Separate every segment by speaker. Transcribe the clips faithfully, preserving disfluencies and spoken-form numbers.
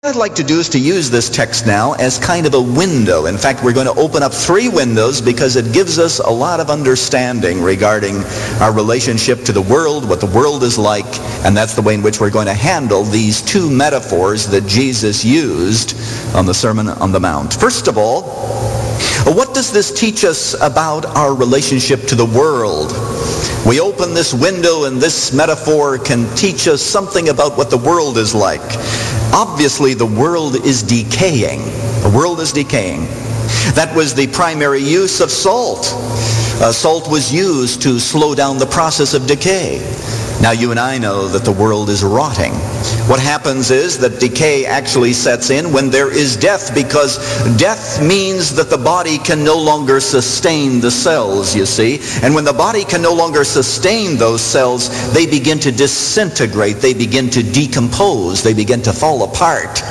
Speaker 1: What I'd like to do is to use this text now as kind of a window. In fact, we're going to open up three windows because it gives us a lot of understanding regarding our relationship to the world, what the world is like, and that's the way in which we're going to handle these two metaphors that Jesus used on the Sermon on the Mount. First of all, what does this teach us about our relationship to the world? We open this window and this metaphor can teach us something about what the world is like. Obviously, the world is decaying. The world is decaying. That was the primary use of salt. Uh, salt was used to slow down the process of decay. Now, you and I know that the world is rotting. What happens is that decay actually sets in when there is death, because death means that the body can no longer sustain the cells, you see. And when the body can no longer sustain those cells, they begin to disintegrate, they begin to decompose, they begin to fall apart,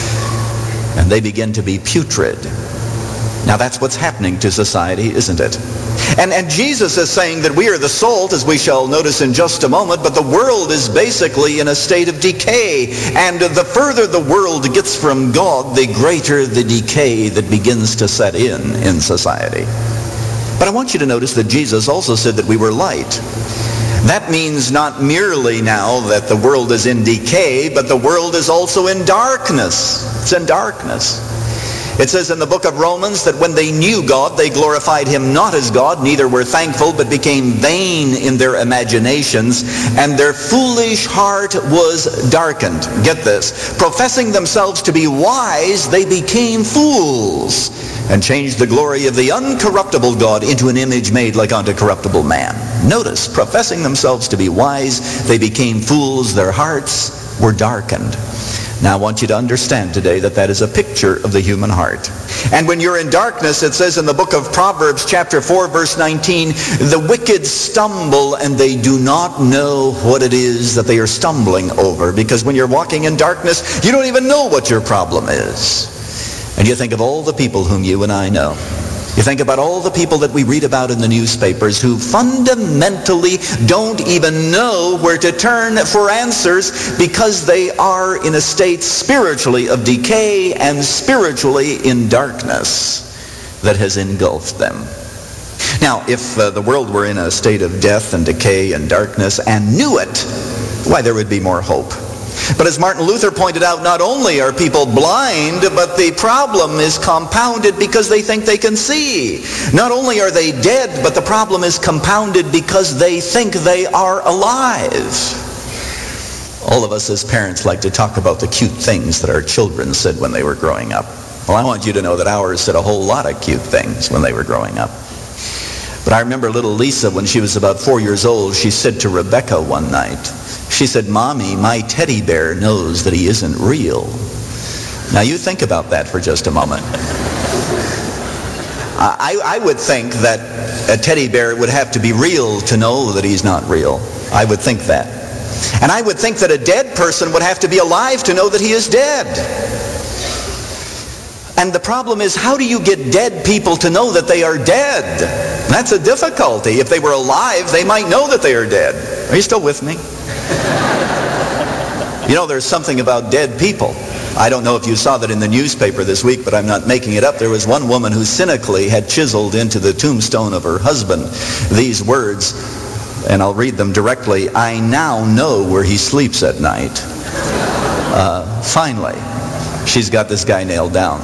Speaker 1: and they begin to be putrid. Now, that's what's happening to society, isn't it? And, and Jesus is saying that we are the salt, as we shall notice in just a moment, but the world is basically in a state of decay. And the further the world gets from God, the greater the decay that begins to set in in society. But I want you to notice that Jesus also said that we were light. That means not merely now that the world is in decay, but the world is also in darkness. It's in darkness. It says in the book of Romans that when they knew God, they glorified him not as God, neither were thankful, but became vain in their imaginations, and their foolish heart was darkened. Get this. Professing themselves to be wise, they became fools, and changed the glory of the uncorruptible God into an image made like unto corruptible man. Notice, professing themselves to be wise, they became fools, their hearts were darkened. Now, I want you to understand today that that is a picture of the human heart. And when you're in darkness, it says in the book of Proverbs, chapter four, verse nineteen, the wicked stumble and they do not know what it is that they are stumbling over. Because when you're walking in darkness, you don't even know what your problem is. And you think of all the people whom you and I know. You think about all the people that we read about in the newspapers who fundamentally don't even know where to turn for answers because they are in a state spiritually of decay and spiritually in darkness that has engulfed them. Now, if uh, the world were in a state of death and decay and darkness and knew it, why, there would be more hope. But as Martin Luther pointed out, not only are people blind, but the problem is compounded because they think they can see. Not only are they dead, but the problem is compounded because they think they are alive. All of us as parents like to talk about the cute things that our children said when they were growing up. Well, I want you to know that ours said a whole lot of cute things when they were growing up. But I remember little Lisa, when she was about four years old, she said to Rebecca one night, she said, "Mommy, my teddy bear knows that he isn't real." Now you think about that for just a moment. I, I would think that a teddy bear would have to be real to know that he's not real. I would think that. And I would think that a dead person would have to be alive to know that he is dead. And the problem is, how do you get dead people to know that they are dead? That's a difficulty. If they were alive, they might know that they are dead. Are you still with me? You know, there's something about dead people. I don't know if you saw that in the newspaper this week, but I'm not making it up. There was one woman who cynically had chiseled into the tombstone of her husband these words, and I'll read them directly. "I now know where he sleeps at night." Uh, finally, she's got this guy nailed down.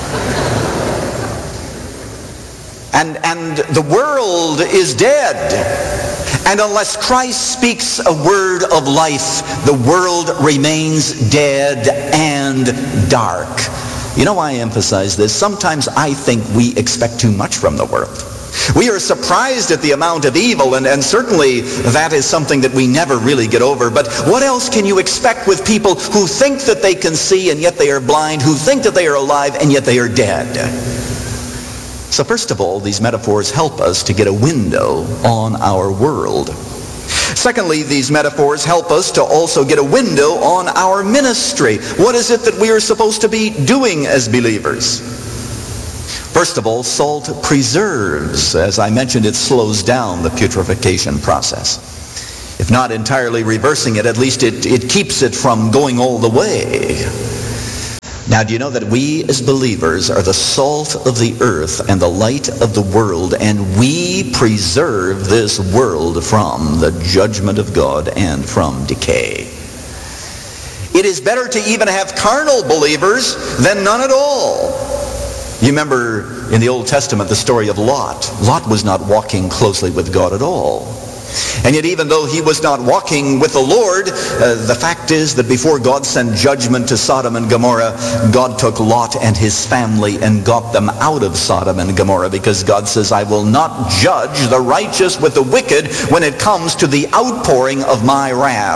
Speaker 1: And, and the world is dead. And unless Christ speaks a word of life, the world remains dead and dark. You know why I emphasize this? Sometimes I think we expect too much from the world. We are surprised at the amount of evil, and, and certainly that is something that we never really get over. But what else can you expect with people who think that they can see and yet they are blind, who think that they are alive and yet they are dead? So first of all, these metaphors help us to get a window on our world. Secondly, these metaphors help us to also get a window on our ministry. What is it that we are supposed to be doing as believers? First of all, salt preserves. As I mentioned, it slows down the putrefaction process. If not entirely reversing it, at least it, it keeps it from going all the way. Now, do you know that we as believers are the salt of the earth and the light of the world, and we preserve this world from the judgment of God and from decay? It is better to even have carnal believers than none at all. You remember in the Old Testament the story of Lot. Lot was not walking closely with God at all. And yet even though he was not walking with the Lord, uh, the fact is that before God sent judgment to Sodom and Gomorrah, God took Lot and his family and got them out of Sodom and Gomorrah, because God says, I will not judge the righteous with the wicked when it comes to the outpouring of my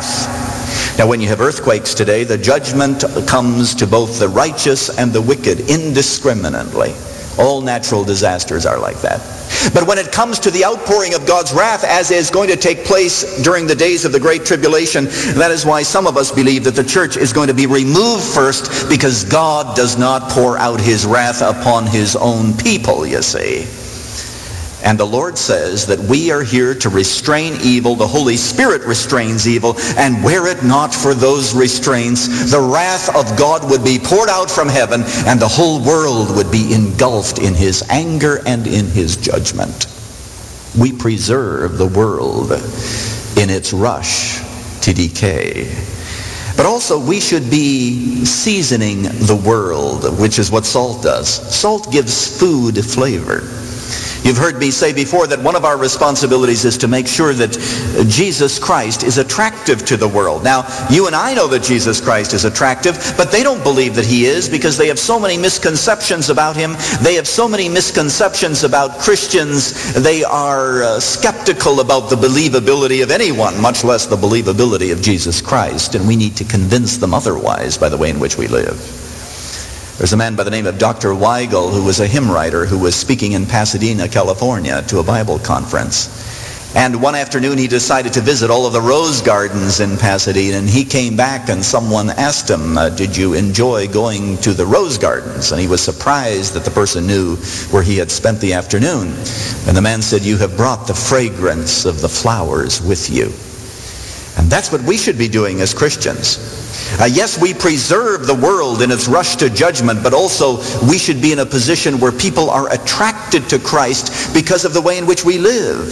Speaker 1: wrath. Now when you have earthquakes today, the judgment comes to both the righteous and the wicked indiscriminately. All natural disasters are like that. But when it comes to the outpouring of God's wrath, as is going to take place during the days of the Great Tribulation, that is why some of us believe that the church is going to be removed first, because God does not pour out his wrath upon his own people, you see. And the Lord says that we are here to restrain evil. The Holy Spirit restrains evil. And were it not for those restraints, the wrath of God would be poured out from heaven, and the whole world would be engulfed in his anger and in his judgment. We preserve the world in its rush to decay. But also we should be seasoning the world, which is what salt does. Salt gives food flavor. You've heard me say before that one of our responsibilities is to make sure that Jesus Christ is attractive to the world. Now, you and I know that Jesus Christ is attractive, but they don't believe that he is, because they have so many misconceptions about him. They have so many misconceptions about Christians. They are uh, skeptical about the believability of anyone, much less the believability of Jesus Christ. And we need to convince them otherwise by the way in which we live. There's a man by the name of Doctor Weigel, who was a hymn writer, who was speaking in Pasadena, California, to a Bible conference. And one afternoon he decided to visit all of the rose gardens in Pasadena, and he came back and someone asked him, uh, did you enjoy going to the rose gardens? And he was surprised that the person knew where he had spent the afternoon. And the man said, you have brought the fragrance of the flowers with you. And that's what we should be doing as Christians. Uh, yes, we preserve the world in its rush to judgment, but also we should be in a position where people are attracted to Christ because of the way in which we live.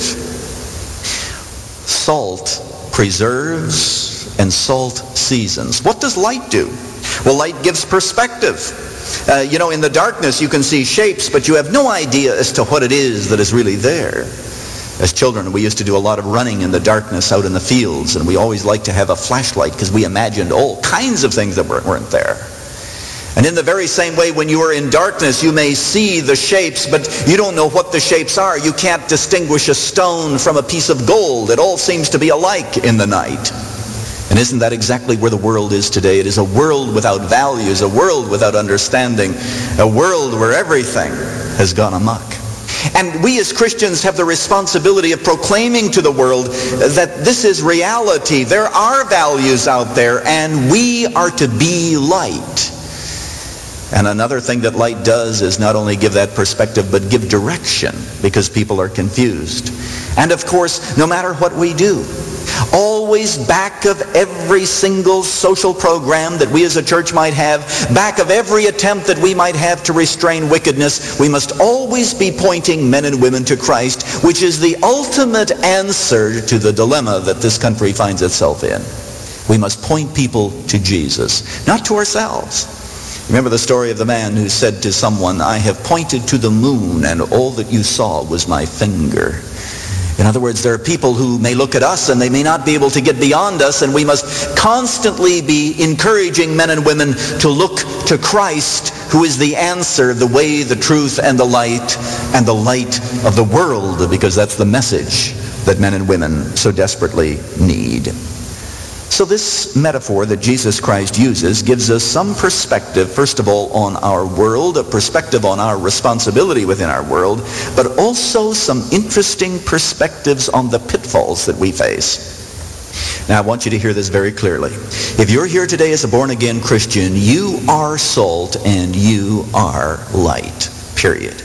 Speaker 1: Salt preserves and salt seasons. What does light do? Well, light gives perspective. Uh, you know, in the darkness you can see shapes, but you have no idea as to what it is that is really there. As children, we used to do a lot of running in the darkness out in the fields, and we always liked to have a flashlight because we imagined all kinds of things that weren't there. And in the very same way, when you are in darkness, you may see the shapes, but you don't know what the shapes are. You can't distinguish a stone from a piece of gold. It all seems to be alike in the night. And isn't that exactly where the world is today? It is a world without values, a world without understanding, a world where everything has gone amok. And we as Christians have the responsibility of proclaiming to the world that this is reality. There are values out there, and we are to be light. And another thing that light does is not only give that perspective, but give direction, because people are confused. And of course, no matter what we do, always back of every single social program that we as a church might have, back of every attempt that we might have to restrain wickedness, we must always be pointing men and women to Christ, which is the ultimate answer to the dilemma that this country finds itself in. We must point people to Jesus, not to ourselves. Remember the story of the man who said to someone, I have pointed to the moon, and all that you saw was my finger. In other words, there are people who may look at us and they may not be able to get beyond us, and we must constantly be encouraging men and women to look to Christ, who is the answer, the way, the truth, and the light, and the light of the world, because that's the message that men and women so desperately need. So this metaphor that Jesus Christ uses gives us some perspective, first of all, on our world, a perspective on our responsibility within our world, but also some interesting perspectives on the pitfalls that we face. Now, I want you to hear this very clearly. If you're here today as a born-again Christian, you are salt and you are light, period.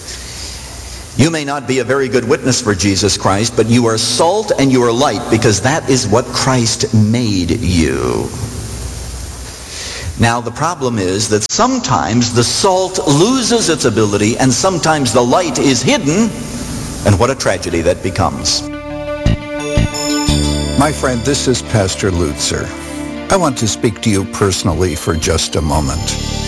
Speaker 1: You may not be a very good witness for Jesus Christ, but you are salt and you are light, because that is what Christ made you. Now, the problem is that sometimes the salt loses its ability and sometimes the light is hidden, and what a tragedy that becomes.
Speaker 2: My friend, this is Pastor Lutzer. I want to speak to you personally for just a moment.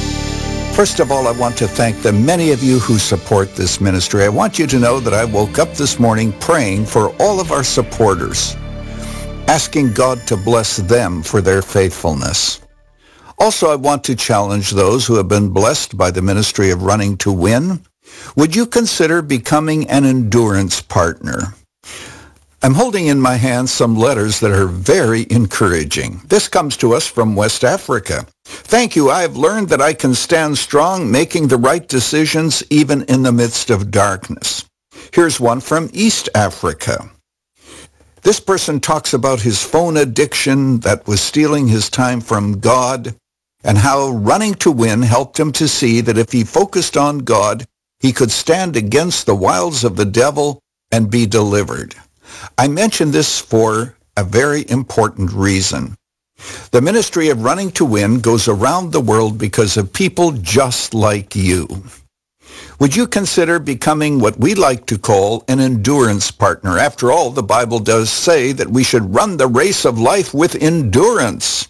Speaker 2: First of all, I want to thank the many of you who support this ministry. I want you to know that I woke up this morning praying for all of our supporters, asking God to bless them for their faithfulness. Also, I want to challenge those who have been blessed by the ministry of Running to Win. Would you consider becoming an endurance partner? I'm holding in my hand some letters that are very encouraging. This comes to us from West Africa. Thank you. I have learned that I can stand strong, making the right decisions even in the midst of darkness. Here's one from East Africa. This person talks about his phone addiction that was stealing his time from God, and how Running to Win helped him to see that if he focused on God, he could stand against the wiles of the devil and be delivered. I mention this for a very important reason. The ministry of Running to Win goes around the world because of people just like you. Would you consider becoming what we like to call an endurance partner? After all, the Bible does say that we should run the race of life with endurance.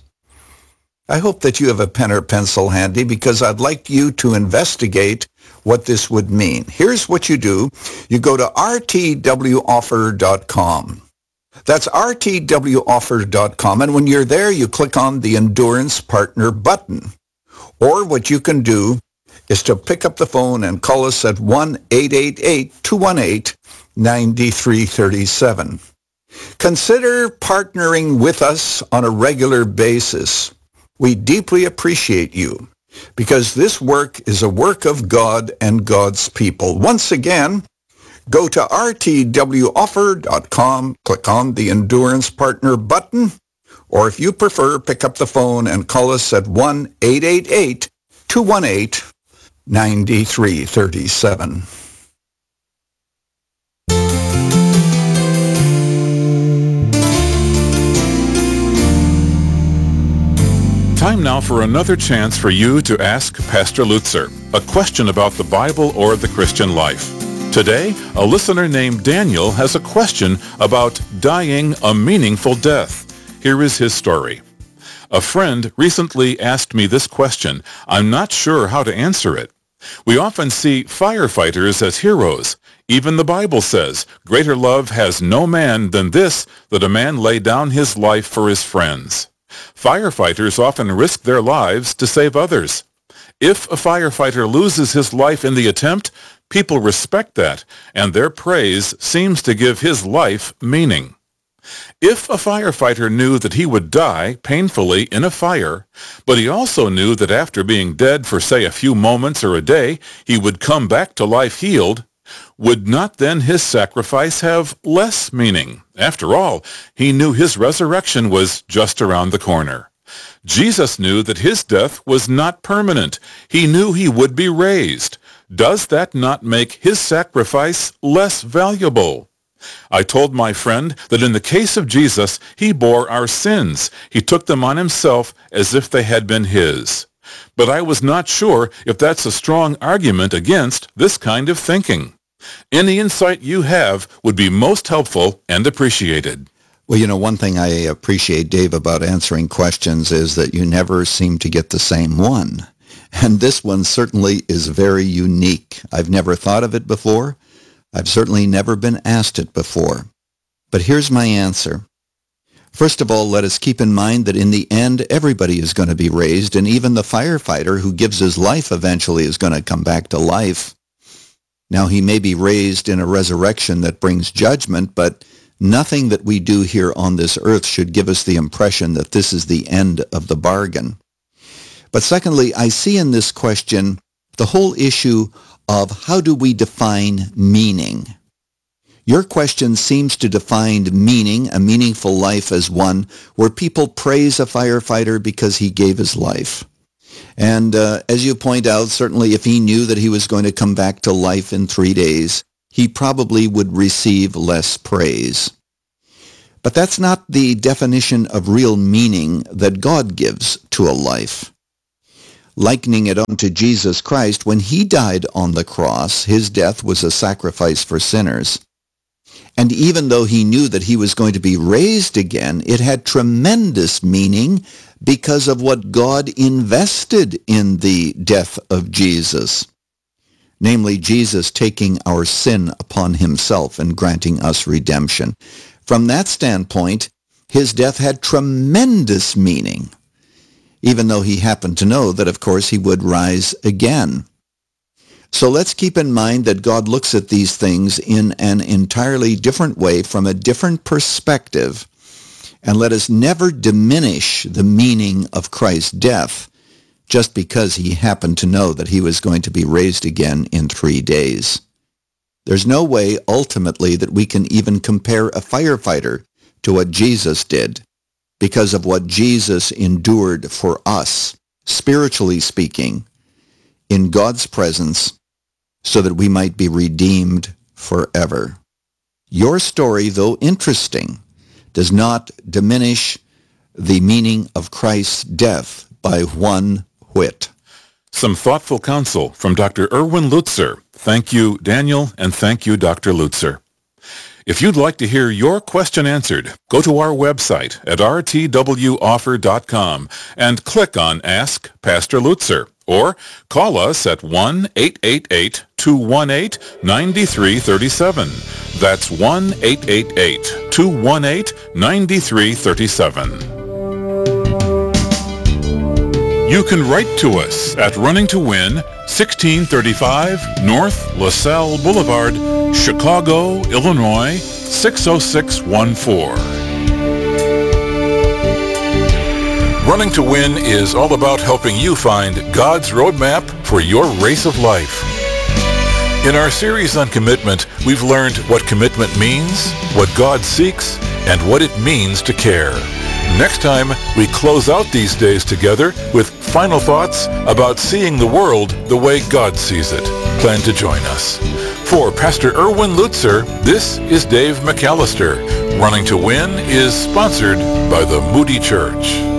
Speaker 2: I hope that you have a pen or pencil handy because I'd like you to investigate what this would mean. Here's what you do. You go to r t w offer dot com. That's r t w offer dot com, and when you're there, you click on the Endurance Partner button. Or what you can do is to pick up the phone and call us at one eight eight eight, two one eight, nine three three seven. Consider partnering with us on a regular basis. We deeply appreciate you because this work is a work of God and God's people. Once again, go to r t w offer dot com, click on the Endurance Partner button, or if you prefer, pick up the phone and call us at one eight eight eight, two one eight, nine three three seven.
Speaker 3: Time now for another chance for you to ask Pastor Lutzer a question about the Bible or the Christian life. Today, a listener named Daniel has a question about dying a meaningful death. Here is his story. A friend recently asked me this question. I'm not sure how to answer it. We often see firefighters as heroes. Even the Bible says, "Greater love has no man than this, that a man lay down his life for his friends." Firefighters often risk their lives to save others. If a firefighter loses his life in the attempt, people respect that, and their praise seems to give his life meaning. If a firefighter knew that he would die painfully in a fire, but he also knew that after being dead for, say, a few moments or a day, he would come back to life healed, would not then his sacrifice have less meaning? After all, he knew his resurrection was just around the corner. Jesus knew that his death was not permanent. He knew he would be raised. Does that not make his sacrifice less valuable? I told my friend that in the case of Jesus, he bore our sins. He took them on himself as if they had been his. But I was not sure if that's a strong argument against this kind of thinking. Any insight you have would be most helpful and appreciated.
Speaker 2: Well, you know, one thing I appreciate, Dave, about answering questions is that you never seem to get the same one. And this one certainly is very unique. I've never thought of it before. I've certainly never been asked it before. But here's my answer. First of all, let us keep in mind that in the end, everybody is going to be raised, and even the firefighter who gives his life eventually is going to come back to life. Now, he may be raised in a resurrection that brings judgment, but nothing that we do here on this earth should give us the impression that this is the end of the bargain. But secondly, I see in this question the whole issue of how do we define meaning. Your question seems to define meaning, a meaningful life, as one where people praise a firefighter because he gave his life. And uh, as you point out, certainly if he knew that he was going to come back to life in three days, he probably would receive less praise. But that's not the definition of real meaning that God gives to a life. likening it unto Jesus Christ, when he died on the cross, his death was a sacrifice for sinners. And even though he knew that he was going to be raised again, it had tremendous meaning because of what God invested in the death of Jesus. Namely, Jesus taking our sin upon himself and granting us redemption. From that standpoint, his death had tremendous meaning, even though he happened to know that, of course, he would rise again. So let's keep in mind that God looks at these things in an entirely different way, from a different perspective, and let us never diminish the meaning of Christ's death just because he happened to know that he was going to be raised again in three days. There's no way ultimately that we can even compare a firefighter to what Jesus did, because of what Jesus endured for us, spiritually speaking, in God's presence, so that we might be redeemed forever. Your story, though interesting, does not diminish the meaning of Christ's death by one whit.
Speaker 3: Some thoughtful counsel from Doctor Erwin Lutzer. Thank you, Daniel, and thank you, Doctor Lutzer. If you'd like to hear your question answered, go to our website at r t w offer dot com and click on Ask Pastor Lutzer, or call us at one eight eight eight, two one eight, nine three three seven. That's one eight eight eight, two one eight, nine three three seven. You can write to us at Running to Win, sixteen thirty-five North LaSalle Boulevard, Chicago, Illinois, six oh six one four. Running to Win is all about helping you find God's roadmap for your race of life. In our series on commitment, we've learned what commitment means, what God seeks, and what it means to care. Next time, we close out these days together with final thoughts about seeing the world the way God sees it. Plan to join us. For Pastor Erwin Lutzer, this is Dave McAllister. Running to Win is sponsored by the Moody Church.